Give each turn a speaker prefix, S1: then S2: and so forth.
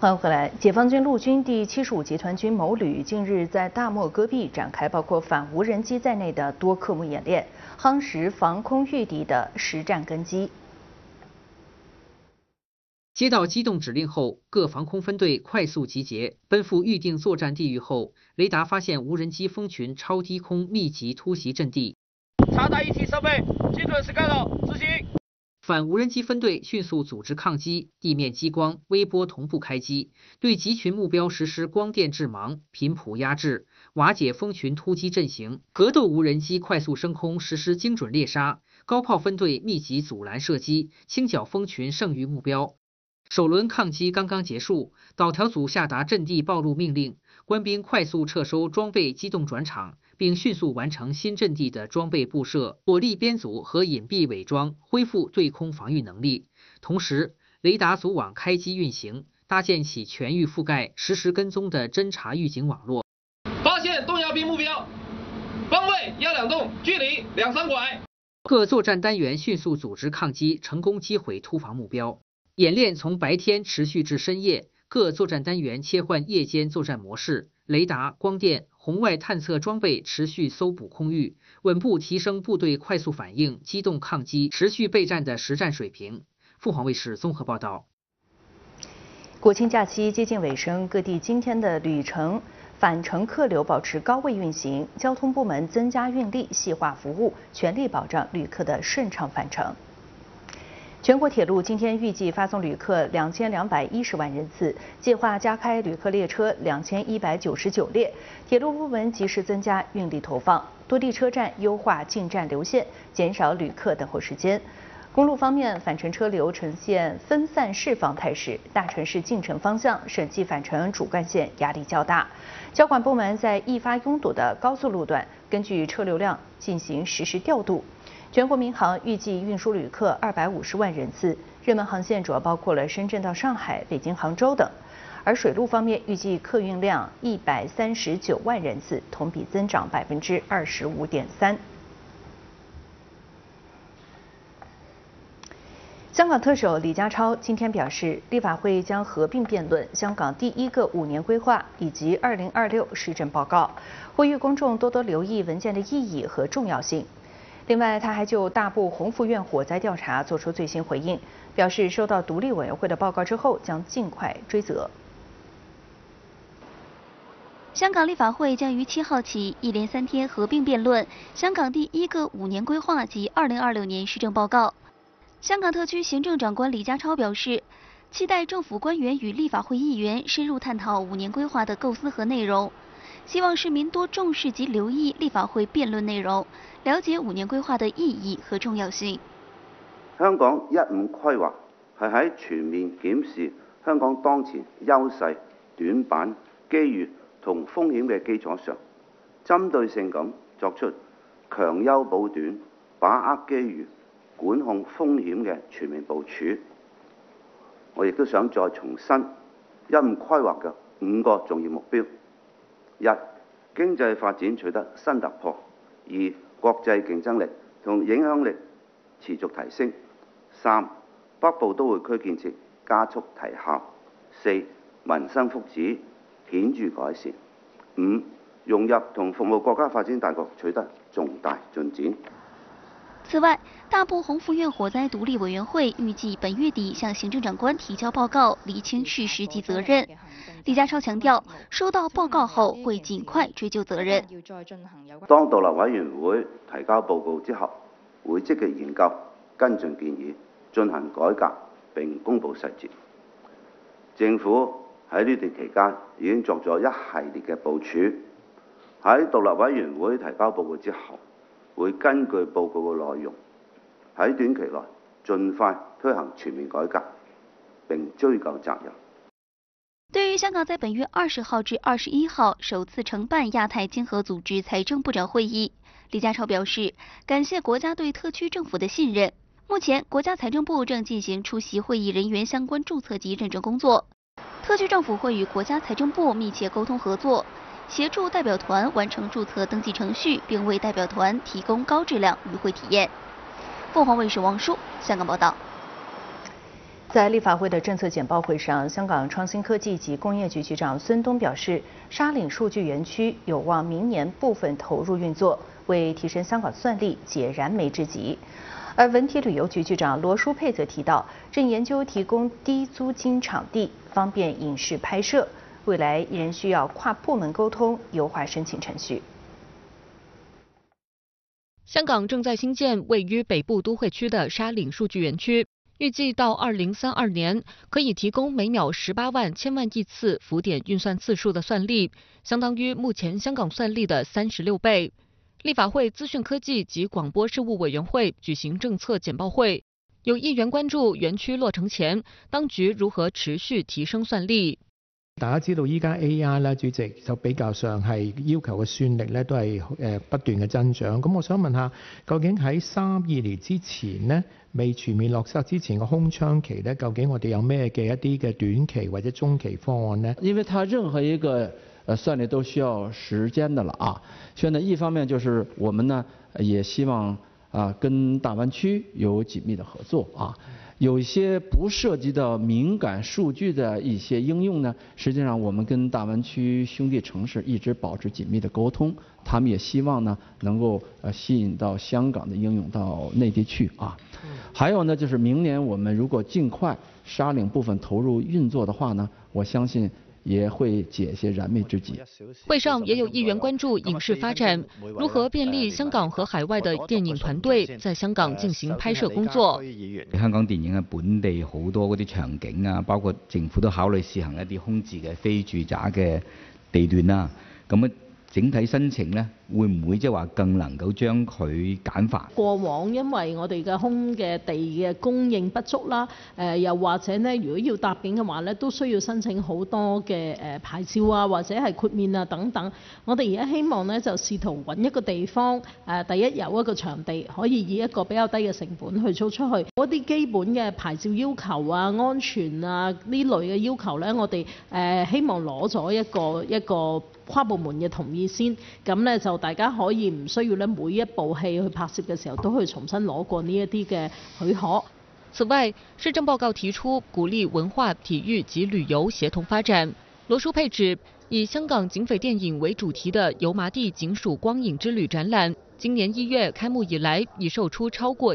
S1: 欢迎回来。解放军陆军第75集团军某旅近日在大漠戈壁展开包括反无人机在内的多科目演练，夯实防空御敌的实战根基。
S2: 接到机动指令后，各防空分队快速集结，奔赴预定作战地域后，雷达发现无人机蜂群超低空密集突袭阵地，
S3: 查达一体设备，精准实干扰，执行。
S2: 反无人机分队迅速组织抗击，地面激光、微波同步开机，对集群目标实施光电致盲、频谱压制，瓦解蜂群突击阵型。格斗无人机快速升空实施精准猎杀，高炮分队密集阻拦射击，清剿蜂群剩余目标。首轮抗击刚刚结束，导条组下达阵地暴露命令，官兵快速撤收装备机动转场，并迅速完成新阵地的装备布设、火力编组和隐蔽伪装，恢复对空防御能力。同时，雷达组网开机运行，搭建起全域覆盖、实时跟踪的侦察预警网络。
S3: 发现动摇兵目标，方位1-2栋，距离2-3拐。
S2: 各作战单元迅速组织抗击，成功击毁突防目标。演练从白天持续至深夜，各作战单元切换夜间作战模式，雷达、光电、红外探测装备持续搜捕空域，稳步提升部队快速反应、机动抗击、持续备战的实战水平。凤凰卫视综合报道。
S1: 国庆假期接近尾声，各地今天的旅程返程客流保持高位运行，交通部门增加运力，细化服务，全力保障旅客的顺畅返程。全国铁路今天预计发送旅客2210万人次，计划加开旅客列车2199列。铁路部门及时增加运力投放，多地车站优化进站流线，减少旅客等候时间。公路方面，返程车流呈现分散释放态势，大城市进城方向、省际返程主干线压力较大。交管部门在易发拥堵的高速路段，根据车流量进行实时调度。全国民航预计运输旅客250万人次，热门航线主要包括了深圳到上海、北京、杭州等。而水路方面，预计客运量139万人次，同比增长25.3%。香港特首李家超今天表示，立法会将合并辩论香港第一个5年规划以及2026施政报告，呼吁公众多多留意文件的意义和重要性。另外，他还就大埔宏福苑火灾调查作出最新回应，表示收到独立委员会的报告之后，将尽快追责。
S4: 香港立法会将于7号起一连3天合并辩论香港第一个5年规划及2026年施政报告。香港特区行政长官李家超表示，期待政府官员与立法会议员深入探讨5年规划的构思和内容。希望市民多重视及留意立法會辯論內容，了解5年規劃的意義和重要性。
S5: 香港15規劃係喺全面檢視香港當前優勢、短板、機遇同風險嘅基礎上，針對性咁作出強優補短、把握機遇、管控風險嘅全面部署。我亦都想再重申15規劃嘅5個重要目標。1. 經濟發展取得新突破； 2. 國際競爭力同影響力持續提升； 3. 北部都會區建設加速提效； 4. 民生福祉顯著改善； 5. 融入同服務國家發展大局取得重大進展。
S4: 此外，大埔宏福苑火灾独立委員會預計本月底向行政長官提交報告，釐清事實及責任。李家超強調，收到報告後會盡快追究責任。
S5: 當獨立委員會提交報告之後，會積極研究跟進建議，進行改革並公佈細節。政府喺呢段期間已經作咗一系列嘅部署，喺獨立委員會提交報告之後，會根據報告嘅內容，喺短期內盡快推行全面改革，並追究責任。
S4: 對於香港在本月20號至21號首次承辦亞太經合組織財政部長會議，李家超表示，感謝國家對特區政府的信任。目前，國家財政部正進行出席會議人員相關註冊及認證工作，特區政府會與國家財政部密切溝通合作，協助代表團完成註冊登記程序，並為代表團提供高質量與會體驗。鳳凰衛視王舒香港報道。
S1: 在立法会的政策简报会上，香港创新科技及工业局局长孙东表示，沙岭数据园区有望明年部分投入运作，为提升香港算力解燃眉之急。而文体旅游局局长罗淑佩则提到，正研究提供低租金场地，方便影视拍摄，未来仍需要跨部门沟通，优化申请程序。
S6: 香港正在兴建位于北部都会区的沙岭数据园区。预计到2032年，可以提供每秒18万千万亿次浮点运算次数的算力，相当于目前香港算力的36倍。立法会资讯科技及广播事务委员会举行政策简报会，有议员关注園區落成前，當局如何持續提升算力。
S7: 大家知道依家 AI 咧，主席就比較上係要求嘅算力咧都係不斷嘅增長。咁我想問下，究竟喺32年之前呢，未全面落實之前嘅空窗期咧，究竟我哋有咩嘅一啲嘅短期或者中期方案呢？
S8: 因為它任何一個算力都需要時間的了啊。所以呢，一方面就是我們呢也希望跟大灣區有緊密的合作啊。有一些不涉及到敏感數據的一些應用呢，實際上我們跟大灣區兄弟城市一直保持緊密的溝通，他們也希望呢能夠吸引到香港的應用到內地去啊。還有呢，就是明年我們如果盡快沙嶺部分投入運作的話呢，我相信也會解些燃眉之急。
S6: 會上也有議員關注影視發展，如何便利香港和海外的電影團隊在香港進行拍攝工作。
S9: 香港電影嘅本地好多嗰啲場景啊，包括政府都考慮試行一啲空置嘅非住宅嘅地段啦。咁整體申請呢，會唔會即係話更能夠將佢簡化？
S10: 過往因為我哋嘅空嘅地嘅供應不足啦，又或者呢，如果要搭建嘅話呢，都需要申請好多嘅牌照啊，或者係豁免啊等等。我哋而家希望呢，就試圖揾一個地方，第一有一個場地，可以以一個比較低嘅成本去租出去。嗰啲基本嘅牌照要求啊、安全啊呢類嘅要求呢，我哋希望攞咗一個跨部門嘅同意先，咁呢就大家可以唔需要咧每一部戲去拍攝嘅時候都去重新攞過呢一啲嘅許可。
S6: 此外，施政報告提出鼓勵文化、體育及旅遊協同發展。羅淑佩指，以香港警匪電影為主題的油麻地警署光影之旅展覽，今年1月開幕以來，已售出超過